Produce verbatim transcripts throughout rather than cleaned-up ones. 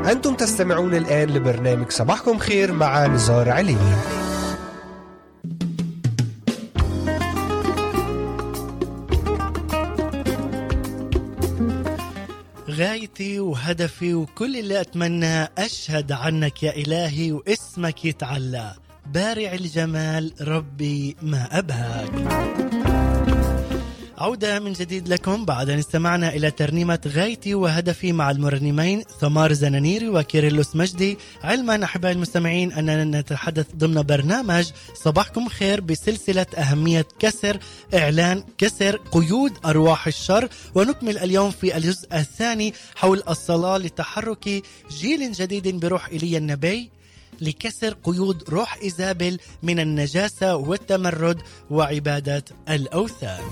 أنتم تستمعون الآن لبرنامج صباحكم خير مع نزار علي. غايتي وهدفي وكل اللي أتمنى أشهد عنك يا إلهي واسمك يتعلى، بارع الجمال ربي ما أبهاك. عودة من جديد لكم بعد أن استمعنا إلى ترنيمة غايتي وهدفي مع المرنمين ثمار زنانيري وكيرلس مجدي. علما أحبائي المستمعين أننا نتحدث ضمن برنامج صباحكم خير بسلسلة أهمية كسر إعلان كسر قيود أرواح الشر، ونكمل اليوم في الجزء الثاني حول الصلاة لتحرك جيل جديد بروح إيليا النبي لكسر قيود روح إيزابل من النجاسة والتمرد وعبادة الأوثان.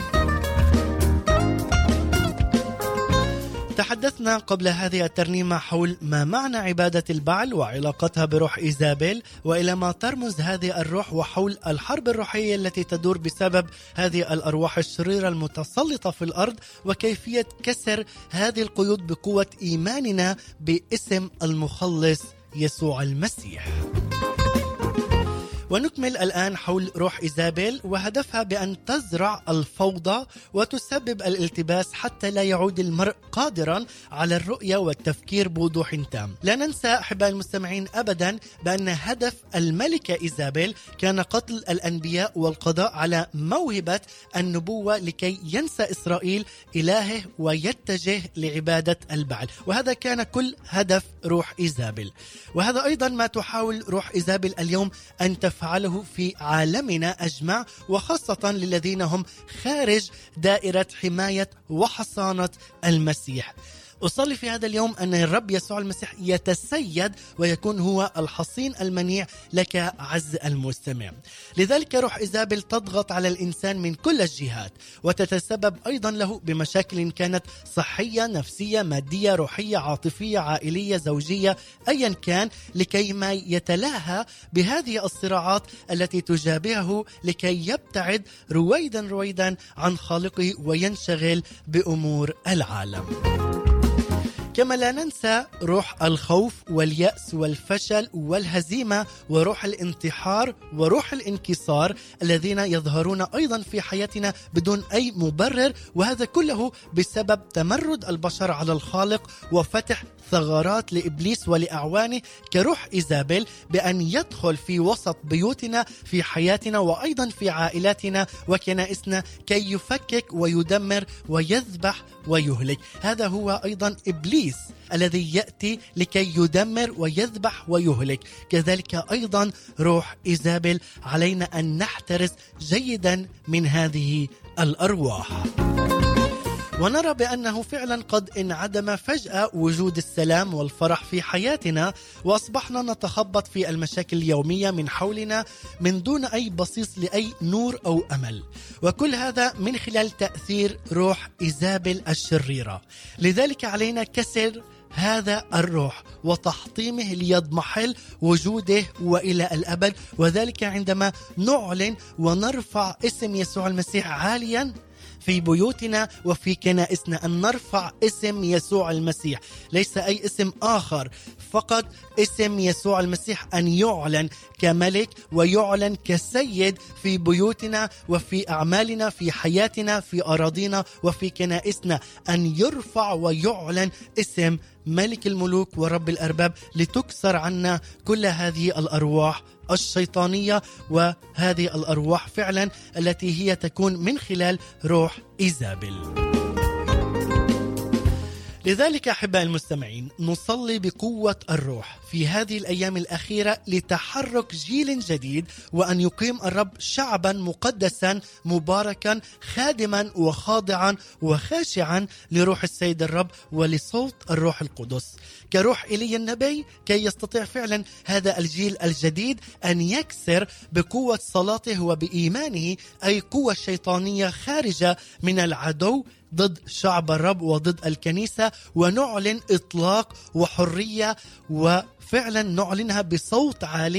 تحدثنا قبل هذه الترنيمة حول ما معنى عبادة البعل وعلاقتها بروح إيزابل وإلى ما ترمز هذه الروح، وحول الحرب الروحية التي تدور بسبب هذه الأرواح الشريرة المتسلطة في الأرض، وكيفية كسر هذه القيود بقوة إيماننا باسم المخلص يسوع المسيح. ونكمل الآن حول روح إيزابل وهدفها بأن تزرع الفوضى وتسبب الالتباس حتى لا يعود المرء قادرا على الرؤية والتفكير بوضوح تام. لا ننسى أحبائي المستمعين أبدا بأن هدف الملكة إيزابل كان قتل الأنبياء والقضاء على موهبة النبوة لكي ينسى إسرائيل إلهه ويتجه لعبادة البعل، وهذا كان كل هدف روح إيزابل. وهذا أيضا ما تحاول روح إيزابل اليوم أن تفعله فعله في عالمنا أجمع، وخاصة للذين هم خارج دائرة حماية وحصانة المسيح. أصلي في هذا اليوم أن الرب يسوع المسيح يتسيد ويكون هو الحصين المنيع لك عز المستمع. لذلك روح إيزابل تضغط على الإنسان من كل الجهات، وتتسبب أيضا له بمشاكل كانت صحية، نفسية، مادية، روحية، عاطفية، عائلية، زوجية، أيا كان، لكي ما يتلاهى بهذه الصراعات التي تجابهه لكي يبتعد رويدا رويدا عن خالقه وينشغل بأمور العالم. كما لا ننسى روح الخوف واليأس والفشل والهزيمة وروح الانتحار وروح الانكسار الذين يظهرون أيضا في حياتنا بدون أي مبرر، وهذا كله بسبب تمرد البشر على الخالق وفتح ثغرات لإبليس ولأعوانه كروح إيزابل بأن يدخل في وسط بيوتنا في حياتنا وأيضا في عائلاتنا وكنائسنا كي يفكك ويدمر ويذبح ويهلك. هذا هو أيضا إبليس الذي يأتي لكي يدمر ويذبح ويهلك. كذلك أيضا روح إيزابل علينا أن نحترس جيدا من هذه الأرواح، ونرى بأنه فعلا قد انعدم فجأة وجود السلام والفرح في حياتنا، وأصبحنا نتخبط في المشاكل اليومية من حولنا من دون أي بصيص لأي نور أو أمل، وكل هذا من خلال تأثير روح إيزابل الشريرة. لذلك علينا كسر هذا الروح وتحطيمه ليضمحل وجوده وإلى الأبد، وذلك عندما نعلن ونرفع اسم يسوع المسيح عاليا في بيوتنا وفي كنائسنا، أن نرفع اسم يسوع المسيح، ليس أي اسم آخر، فقط اسم يسوع المسيح أن يعلن كملك ويعلن كسيد في بيوتنا وفي أعمالنا في حياتنا في أراضينا وفي كنائسنا، أن يرفع ويعلن اسم ملك الملوك ورب الأرباب لتكسر عنا كل هذه الأرواح الشيطانية وهذه الأرواح فعلا التي هي تكون من خلال روح إيزابل. لذلك أحبائي المستمعين نصلي بقوة الروح في هذه الأيام الأخيرة لتحرك جيل جديد، وأن يقيم الرب شعبا مقدسا مباركا خادما وخاضعا وخاشعا لروح السيد الرب ولصوت الروح القدس كروح إيليا النبي، كي يستطيع فعلا هذا الجيل الجديد أن يكسر بقوة صلاته وبإيمانه أي قوة شيطانية خارجة من العدو ضد شعب الرب وضد الكنيسة، ونعلن إطلاق وحرية، وفعلا نعلنها بصوت عالي